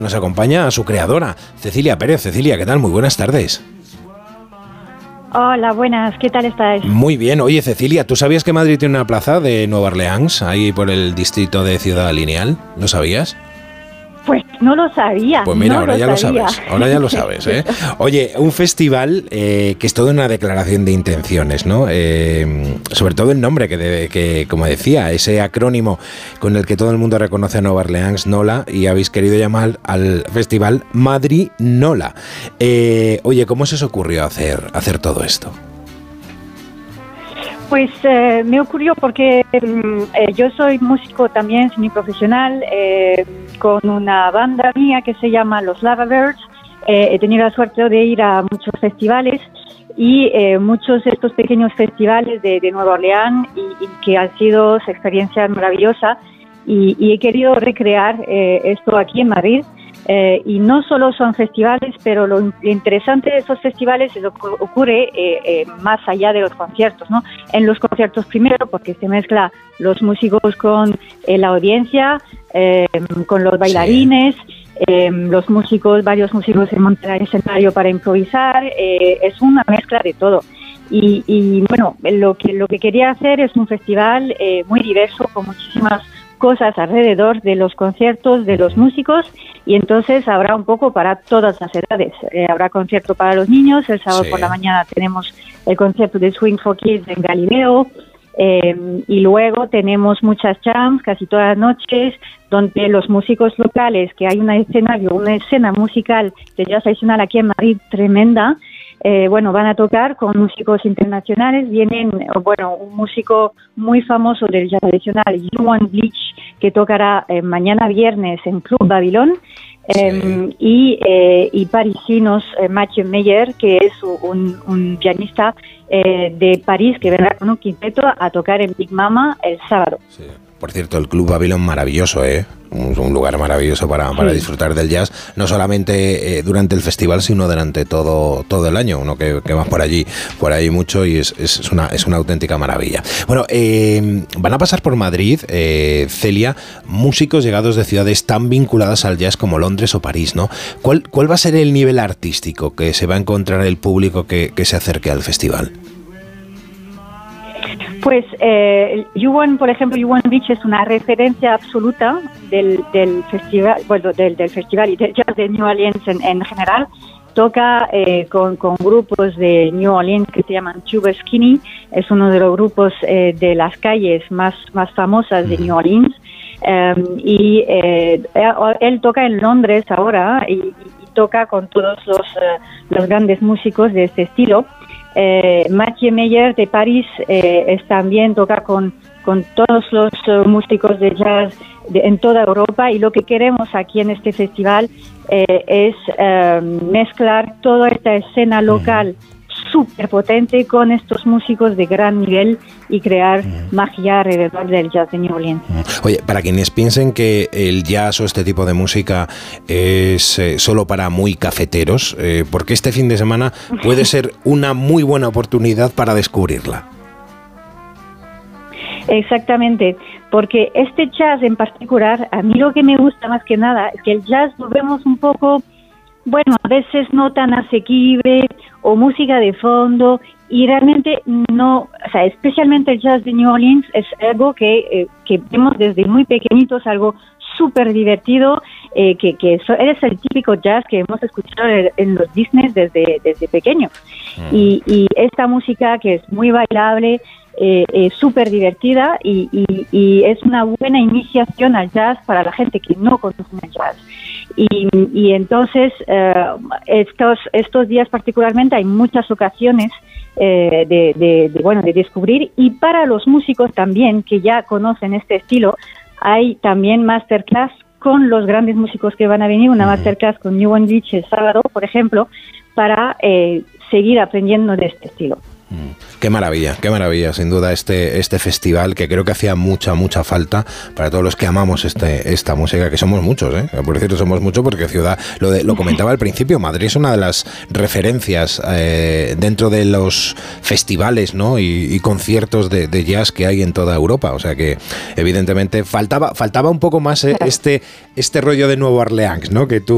Nos acompaña a su creadora, Cecilia Pérez. Cecilia, ¿qué tal? Muy buenas tardes. Hola, buenas, ¿qué tal estáis? Muy bien. Oye, Cecilia, ¿tú sabías que Madrid tiene una plaza de Nueva Orleans, ahí por el distrito de Ciudad Lineal? ¿Lo sabías? Pues no lo sabía. Pues mira, no ahora ya lo sabes. Ahora ya lo sabes, ¿eh? Oye, un festival que es toda una declaración de intenciones, ¿no? Sobre todo el nombre que, como decía, ese acrónimo con el que todo el mundo reconoce a Nueva Orleans, NOLA, y habéis querido llamar al festival Madrid NOLA. Oye, ¿cómo se os ocurrió hacer todo esto? Pues me ocurrió porque yo soy músico también semiprofesional, con una banda mía que se llama Los Lava Birds. He tenido la suerte de ir a muchos festivales y muchos de estos pequeños festivales de Nueva Orleans y que han sido experiencias maravillosas y he querido recrear esto aquí en Madrid. Y no solo son festivales, pero lo interesante de esos festivales es lo que ocurre más allá de los conciertos, ¿no? En los conciertos primero, porque se mezcla los músicos con la audiencia, con los bailarines, varios músicos se montan al escenario para improvisar, es una mezcla de todo. Y bueno, lo que quería hacer es un festival muy diverso, con muchísimas cosas alrededor de los conciertos de los músicos, y entonces habrá un poco para todas las edades. Habrá concierto para los niños, el sábado por la mañana tenemos el concierto de Swing for Kids en Galileo, y luego tenemos muchas jams casi todas las noches, donde los músicos locales, que hay una escena musical de jazz tradicional aquí en Madrid tremenda, van a tocar con músicos internacionales. Vienen, un músico muy famoso del jazz tradicional, Johan Bleach, que tocará mañana viernes en Club Babilón, y parisinos, Mathieu Meyer, que es un pianista de París, que vendrá con un quinteto a tocar en Big Mama el sábado. Sí. Por cierto, el Club Babilón maravilloso, ¿eh? Un lugar maravilloso para disfrutar del jazz, no solamente durante el festival, sino durante todo el año. Uno que va por allí mucho y es una auténtica maravilla. Bueno, van a pasar por Madrid, Celia, músicos llegados de ciudades tan vinculadas al jazz como Londres o París, ¿no? ¿Cuál va a ser el nivel artístico que se va a encontrar el público que se acerque al festival? Pues Johan Beach es una referencia absoluta del festival, del festival y del jazz de New Orleans en general. Toca con grupos de New Orleans que se llaman Tuba Skinny, es uno de los grupos de las calles más famosas de New Orleans, y él toca en Londres ahora y toca con todos los grandes músicos de este estilo. Mathieu Meyer de París también toca con todos los músicos de jazz en toda Europa, y lo que queremos aquí en este festival es mezclar toda esta escena local súper potente con estos músicos de gran nivel y crear magia alrededor del jazz de New Orleans. Oye, para quienes piensen que el jazz o este tipo de música es solo para muy cafeteros, porque este fin de semana puede ser una muy buena oportunidad para descubrirla. Exactamente, porque este jazz en particular, a mí lo que me gusta más que nada es que el jazz lo vemos un poco, a veces no tan asequible, o música de fondo, y realmente no, especialmente el jazz de New Orleans es algo que vemos desde muy pequeñitos, algo súper divertido, es el típico jazz que hemos escuchado en los Disney desde pequeño. Y esta música que es muy bailable, súper divertida, y es una buena iniciación al jazz para la gente que no conoce el jazz. Y entonces estos días particularmente hay muchas ocasiones de descubrir, y para los músicos también que ya conocen este estilo hay también masterclass con los grandes músicos que van a venir, una masterclass con Johan Beach el sábado, por ejemplo, para seguir aprendiendo de este estilo. Qué maravilla, sin duda este festival, que creo que hacía mucha falta para todos los que amamos esta música, que somos muchos, por cierto, somos muchos, porque lo comentaba al principio, Madrid es una de las referencias dentro de los festivales, ¿no? y conciertos de jazz que hay en toda Europa, o sea que evidentemente faltaba un poco más este rollo de Nueva Orleans, ¿no? que tú